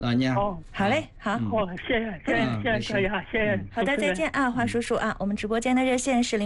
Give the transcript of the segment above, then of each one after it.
啊，你好。 好嘞，好。 谢谢可以哈，谢谢。 好的，再见啊，华叔叔啊。我们直播间的热线是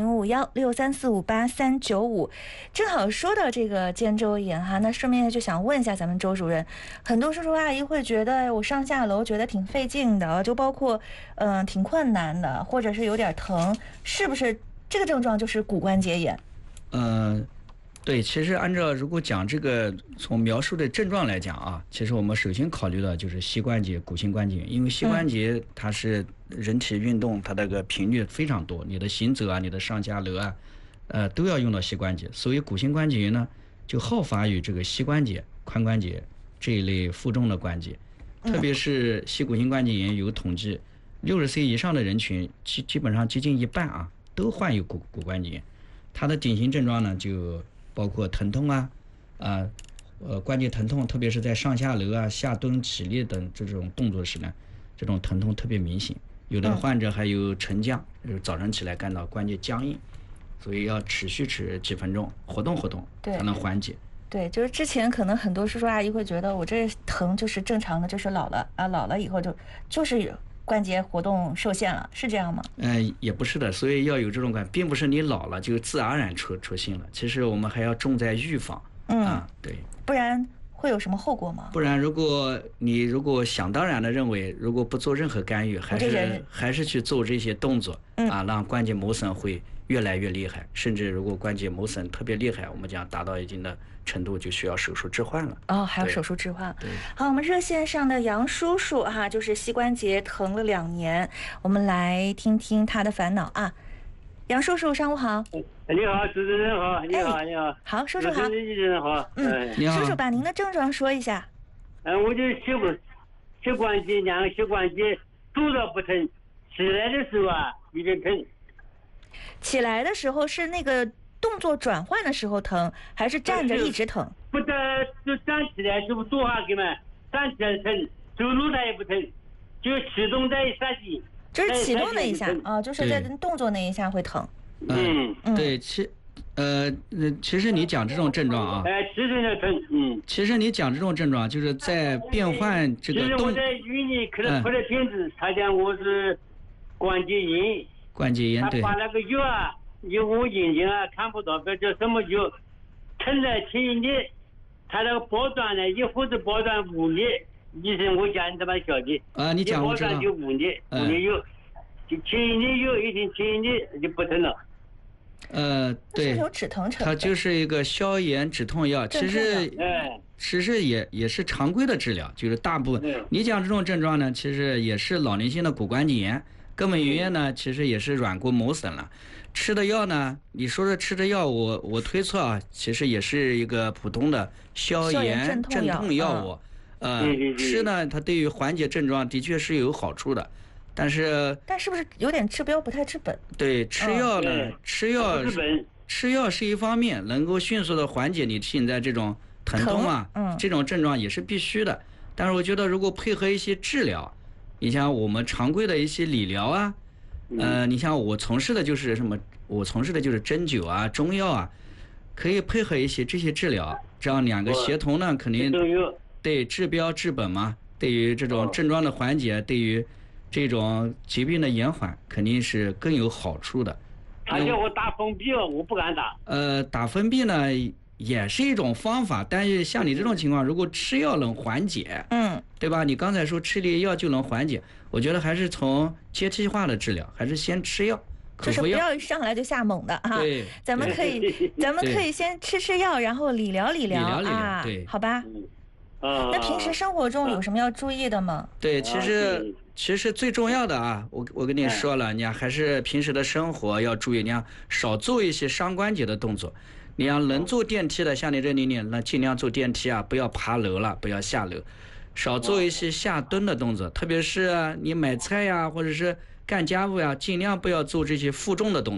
055163458395。正好说到这个肩周炎哈，那顺便就想问一下咱们周主任，很多叔叔阿姨会觉得我上下楼觉得挺费劲的，就包括挺困难的，或者是有点疼，是不是这个症状就是骨关节炎？ 对，其实按照如果讲这个从描述的症状来讲啊，其实我们首先考虑的就是膝关节、骨性关节炎，因为膝关节它是人体运动，它那个频率非常多，你的行走啊，你的上下楼啊，都要用到膝关节，所以骨性关节炎呢就好发于这个膝关节、髋关节这一类负重的关节，特别是膝骨性关节炎有统计，60岁以上的人群基本上接近一半啊都患有骨关节炎，它的典型症状呢就包括疼痛啊，关节疼痛，特别是在上下楼啊、下蹲、起立等这种动作时呢，这种疼痛特别明显。有的患者还有沉降，就是早晨起来感到关节僵硬，所以要持续几分钟活动才能缓解。 对，就是之前可能很多叔叔阿姨会觉得我这疼就是正常的，就是老了啊，老了以后就是关节活动受限了，是这样吗？ 也不是的，所以要有这种感，并不是你老了就自然而然出现了。其实我们还要重在预防。对， 不然会有什么后果吗？ 不然如果想当然的认为，如果不做任何干预，还是去做这些动作让关节磨损会越来越厉害，甚至如果关节磨损特别厉害，我们讲达到一定的程度就需要手术置换了。 还有手术置换。 对。 好，我们热线上的杨叔叔哈，就是膝关节疼了2年，我们来听听他的烦恼啊。杨叔叔，上午好。 你好，主持人好。你好。 好，叔叔好。 主持人好。 叔叔把您的症状说一下。 我就膝关节2个膝关节坐着不疼，起来的时候有点疼。 起来的时候是那个动作转换的时候疼，还是站着一直疼？ 不得，就站起来就坐下去嘛，站起来疼，走路它也不疼，就启动在一刹那。 就是启动那一下就是在动作那一下会疼。 对，其实你讲这种症状其实就疼。 其实你讲这种症状就是在变换这个动。 其实我在医院看了片子，他讲我是关节炎。 关节炎，对。 他把那个药因为我眼睛看不到，不叫什么药，疼了7年，他那个保短呢，一或者保短5年。医生，我讲你他妈晓得你讲我知道。 就5年药，就7年药一天7年就不疼了。 对， 有止疼成分， 它就是一个消炎止痛药，其实也是常规的治疗，就是大部分。你讲这种症状呢，其实也是老年性的骨关节炎，根本原因呢，其实也是软骨磨损了。吃的药呢，你说的吃的药，我推测其实也是一个普通的消炎镇痛药物。吃呢，它对于缓解症状的确是有好处的，但是不是有点治标不太治本？ 对，吃药呢，吃药是一方面，能够迅速的缓解你现在这种疼痛这种症状也是必须的。但是我觉得如果配合一些治疗，你像我们常规的一些理疗你像我从事的就是针灸中药可以配合一些这些治疗，这样2个协同呢，肯定对治标治本嘛，对于这种症状的缓解，对于这种疾病的延缓肯定是更有好处的。 他叫我打封闭我不敢打。 打封闭呢也是一种方法，但是像你这种情况，如果吃药能缓解，对吧？你刚才说吃粒药就能缓解，我觉得还是从阶梯化的治疗，还是先吃药， 就是不要上来就下猛的对， 咱们可以先吃药，然后理疗对， 好吧？那平时生活中有什么要注意的吗？ 对，其实最重要的我跟你说了，你还是平时的生活要注意，你要少做一些伤关节的动作。你要能坐电梯的，像你这年龄，那尽量坐电梯不要爬楼了，不要下楼，少做一些下蹲的动作，特别是你买菜或者是干家务尽量不要做这些负重的动作。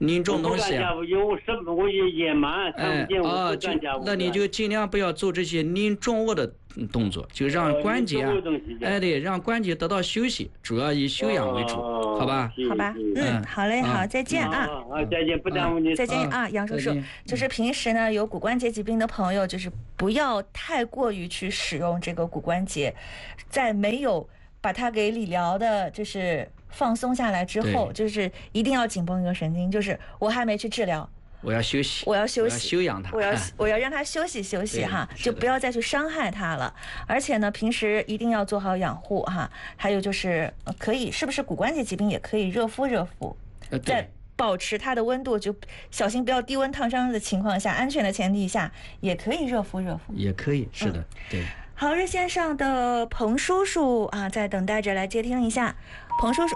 您种东西啊， 因为我也忙，看不见，我不干家务。 那你就尽量不要做这些拧重物的动作，就让关节对，让关节得到休息，主要以休养为主，好吧？ 好吧，好嘞，好，再见啊！ 再见，不耽误你。 再见啊，杨叔叔。就是平时呢，有骨关节疾病的朋友，就是不要太过于去使用这个骨关节，在没有把它给理疗的，就是放松下来之后，就是一定要紧绷一个神经，就是我还没去治疗。 我要休息， 我要休息， 休养它， 我要让它休息休息哈，就不要再去伤害它了。而且呢，平时一定要做好养护哈。还有就是可以，是不是骨关节疾病也可以热敷热敷，在保持它的温度，就小心不要低温烫伤的情况下，安全的前提下，也可以热敷热敷。 也可以，是的，对。 好，热线上的彭叔叔啊，在等待着来接听一下。彭叔叔，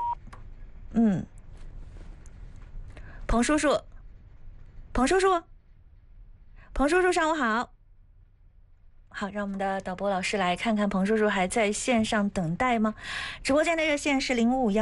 彭叔叔。彭叔叔，上午好。好，让我们的导播老师来看看彭叔叔还在线上等待吗？直播间的热线是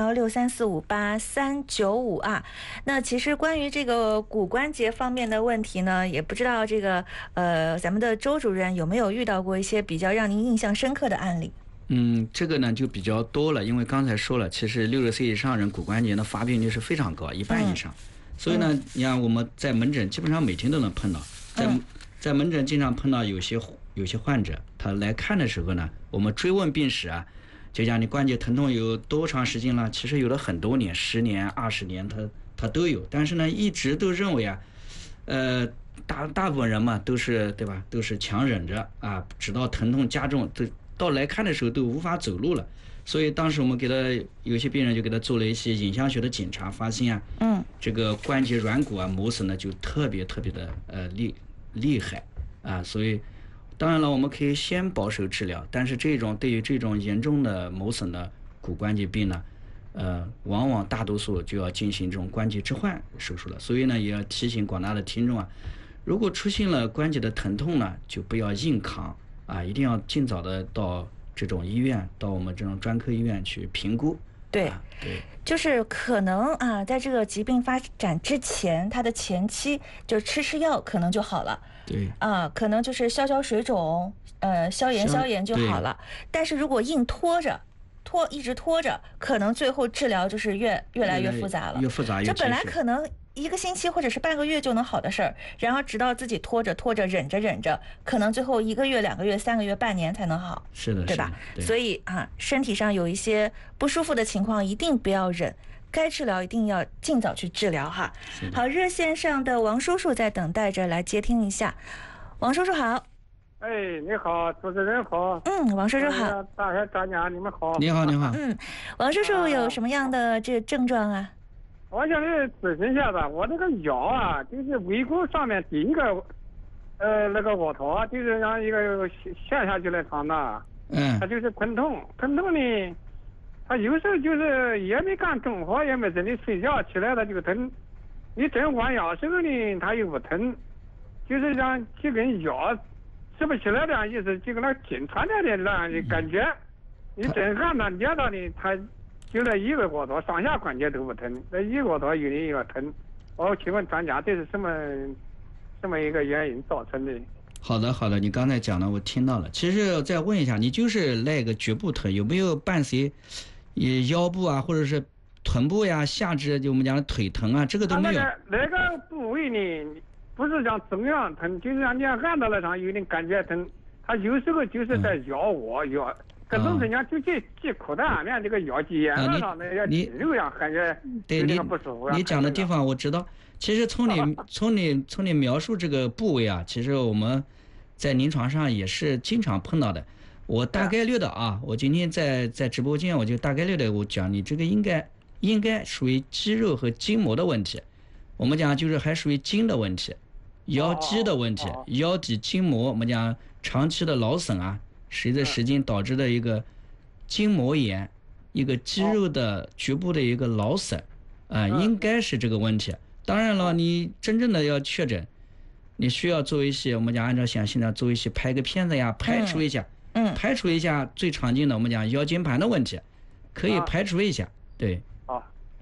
055163458395啊。那其实关于这个骨关节方面的问题呢，也不知道这个咱们的周主任有没有遇到过一些比较让您印象深刻的案例？ 这个呢就比较多了，因为刚才说了，其实60岁以上人骨关节的发病率是非常高，1半以上。所以呢，你看我们在门诊基本上每天都能碰到，在门诊经常碰到有些患者，他来看的时候呢，我们追问病史啊，就讲你关节疼痛有多长时间了？其实有了很多年，10年、20年，他都有，但是呢，一直都认为啊，大部分人嘛都是对吧？都是强忍着啊，直到疼痛加重，到来看的时候都无法走路了。所以当时我们给他有些病人就给他做了一些影像学的检查，发现啊，这个关节软骨啊磨损呢就特别的厉害啊，所以当然了，我们可以先保守治疗，但是对于这种严重的磨损的骨关节病呢，往往大多数就要进行这种关节置换手术了。所以呢，也要提醒广大的听众啊，如果出现了关节的疼痛呢，就不要硬扛啊，一定要尽早的到这种医院，到我们这种专科医院去评估。 对，就是可能啊，在这个疾病发展之前，它的前期就吃药可能就好了。 对啊，可能就是消水肿，消炎就好了。但是如果硬一直拖着，可能最后治疗就是越来越复杂了。 越复杂越。 这本来可能1个星期或者是半个月就能好的事儿，然后直到自己拖着忍着，可能最后1个月、2个月、3个月、半年才能好。 是的， 对吧？所以啊，身体上有一些不舒服的情况，一定不要忍，该治疗一定要尽早去治疗哈。好，热线上的王叔叔在等待着来接听一下。王叔叔好。 你好，主持人好。 王叔叔好。 大家你们好。 你好。 王叔叔有什么样的这症状啊？ 我想咨询一下吧，我这个腰啊，就是尾骨上面第一个，那个窝头啊，就是让一个陷下去了长的，它就是疼痛呢，它有时候就是也没干重活，也没真的睡觉，起来它就疼，你真弯腰时候呢，它又不疼，就是让就跟腰直不起来这样意思，就跟那紧缠着的那样的感觉，你真按它捏到呢，它。就那一个窝头，上下关节都不疼，那一个窝头有点疼。我请问专家，这是什么一个原因造成的？ 好的，你刚才讲的我听到了。其实再问一下，你就是那个局部疼，有没有伴随腰部啊，或者是臀部呀、下肢，就我们讲的腿疼啊，这个都没有？ 那个部位呢，不是像中央疼，就是让你按到那上有点感觉疼，它有时候就是在腰窝各种这样就系裤裆面这个腰肌炎上那些肌肉样感觉有点不舒服。 你讲的地方我知道。其实从你描述这个部位啊，其实我们在临床上也是经常碰到的。我大概率的啊，我今天在直播间我就大概率的我讲，你这个应该属于肌肉和筋膜的问题。我们讲就是还属于筋的问题，腰肌的问题，腰底筋膜我们讲长期的劳损啊。随着时间导致的一个筋膜炎，一个肌肉的局部的一个劳损，应该是这个问题。当然了，你真正的要确诊，你需要做一些我们讲按照现在做一些拍个片子呀，排除一下最常见的我们讲腰间盘的问题，可以排除一下，对。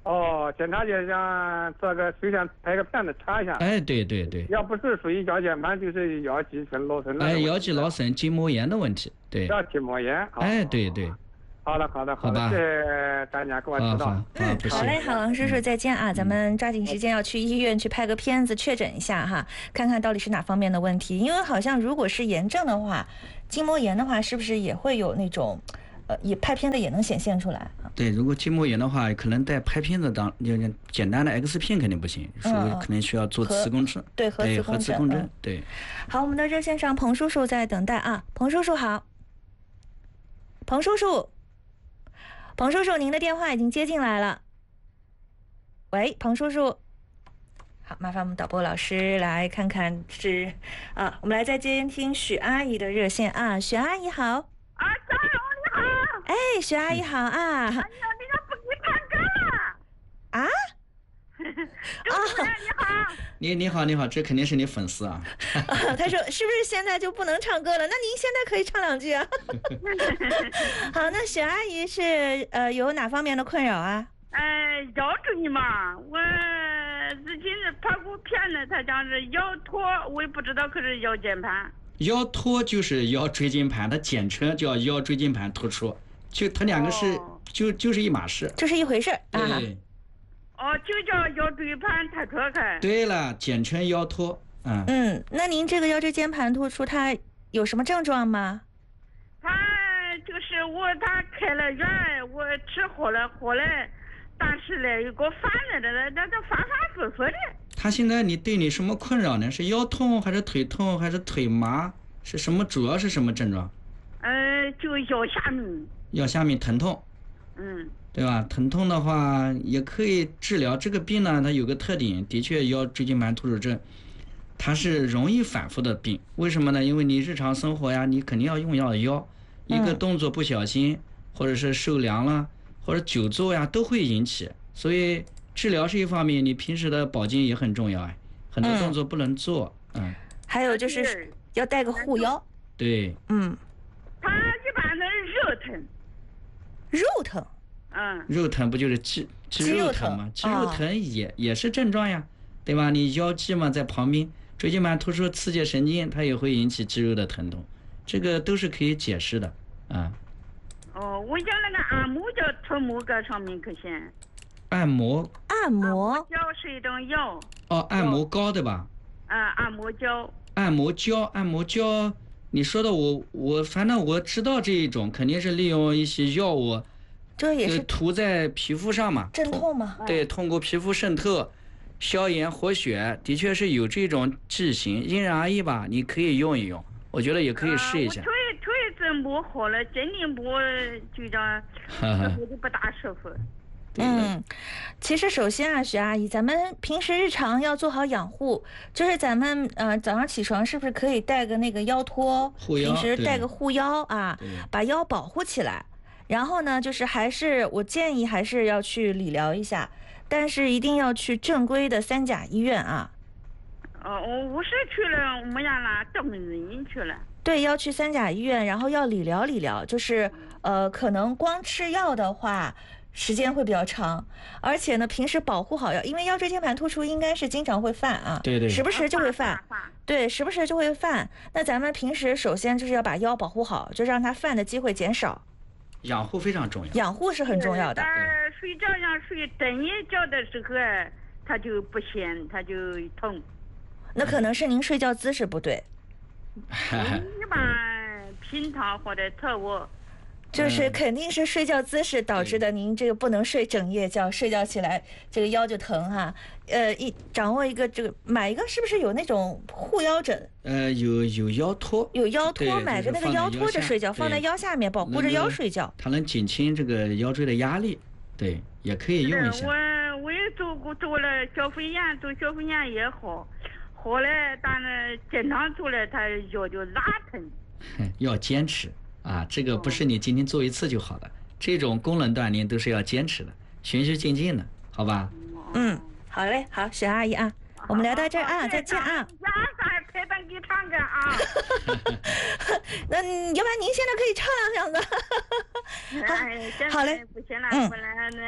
哦，检查就想做个首先拍个片子查一下。 哎，对对对。 要不是属于腰间盘，就是腰肌劳损。 哎，腰肌劳损、筋膜炎的问题。对。 叫筋膜炎。 哎，对对。 好的，好的，好的，谢谢大家给我指导。 好嘞，好，王叔叔再见啊！咱们抓紧时间要去医院去拍个片子确诊一下哈，看看到底是哪方面的问题。因为好像如果是炎症的话，筋膜炎的话，是不是也会有那种，也拍片子也能显现出来？ 对，如果筋膜炎的话，可能在拍片子简单的 X 片肯定不行，可能需要做磁共振。 对， 核磁共振。对。 好，我们的热线上彭叔叔在等待啊，彭叔叔好。彭叔叔。彭叔叔，您的电话已经接进来了。喂，彭叔叔，好，麻烦我们导播老师来看看是啊，我们来再接听许阿姨的热线啊，许阿姨好。 啊，张荣你好。 哎，许阿姨好啊。哎呀， 那个不给唱歌了。 啊？ 主持人你好。 你好，这肯定是你粉丝啊。 他说是不是现在就不能唱歌了？那您现在可以唱两句啊。好，那许阿姨是有哪方面的困扰啊？ 腰椎嘛，我之前是拍过片子，他讲是腰托，我也不知道可是腰间盘。 腰托就是腰椎间盘，它简称叫腰椎间盘突出，就它两个是就是一码事， 就是一回事啊。 就叫腰椎盘突出开。 对了，简称腰托。 那您这个腰椎间盘突出，它有什么症状吗？ 他就是他开了院，我吃好了，但是嘞，有个烦的，那反复复的。 他现在对你什么困扰呢？是腰痛还是腿痛还是腿麻？是什么？主要是什么症状？ 就腰下面。 腰下面疼痛。对吧？疼痛的话也可以治疗。这个病呢，它有个特点，的确腰椎间盘突出症，它是容易反复的病。为什么呢？因为你日常生活呀，你肯定要用到腰，一个动作不小心，或者是受凉了，或者久坐呀，都会引起。所以治疗是一方面，你平时的保健也很重要哎，很多动作不能做。 还有就是要带个护腰。 对。 他一般的肉疼。 肉疼。 肉疼不就是肌肉疼吗？肌肉疼也是症状呀，对吧？你腰肌嘛在旁边，椎间盘突出刺激神经，它也会引起肌肉的疼痛，这个都是可以解释的啊。 我讲那个按摩叫涂抹个上面可行。 按摩胶是一种药。 按摩膏对吧？ 按摩胶。 按摩胶，你说的我反正我知道这一种肯定是利用一些药物。 这也是涂在皮肤上嘛， 镇痛嘛。 对，通过皮肤渗透、消炎活血，的确是有这种剂型，因人而异吧。你可以用一用，我觉得也可以试一下。 腿子摸好了，真的摸就这样，不大舒服。 其实首先啊，许阿姨，咱们平时日常要做好养护，就是咱们早上起床是不是可以带个那个腰托，平时带个护腰啊，把腰保护起来。然后呢，就是我建议还是要去理疗一下，但是一定要去正规的3甲医院啊。 我是去了没样了，动人去了。 对，要去3甲医院，然后要理疗，就是可能光吃药的话时间会比较长，而且呢，平时保护好腰，因为腰椎间盘突出应该是经常会犯啊， 对， 时不时就会犯，对，时不时就会犯。那咱们平时首先就是要把腰保护好，就让它犯的机会减少。 养护非常重要， 养护是很重要的。 睡觉上睡蹬一觉的时候，它就不行，它就痛。 那可能是您睡觉姿势不对。 一般平躺或者侧卧。 就是肯定是睡觉姿势导致的，您这个不能睡整夜觉，睡觉起来这个腰就疼哈。掌握一个买一个是不是有那种护腰枕？ 有腰托， 买个那个腰托着睡觉，放在腰下面保护着腰睡觉， 它能减轻这个腰椎的压力，对，也可以用一下。 我也做了消肺炎，做消肺炎也好了，但是经常做了，它腰就拉疼。 要坚持。这个不是你今天做一次就好了，这种功能锻炼都是要坚持的，循序渐进的，好吧？ 好嘞，好，许阿姨啊，我们聊到这儿啊，再见啊。 陪伴给唱歌啊。 那要不然您现在可以唱两嗓子。好嘞， 不行了，不然呢。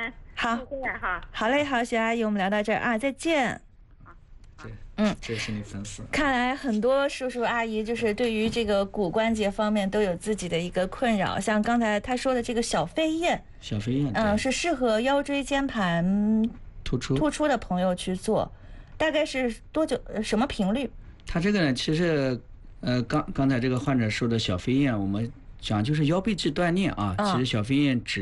好， 谢谢哈。 好嘞，好，徐阿姨，我们聊到这儿啊，再见。 这是你粉丝。 看来很多叔叔阿姨就是对于这个骨关节方面都有自己的一个困扰，像刚才他说的这个小飞燕，是适合腰椎间盘突出的朋友去做，大概是多久？什么频率？ 他这个呢，其实刚才这个患者说的小飞燕，我们讲就是腰背肌锻炼啊，其实小飞燕只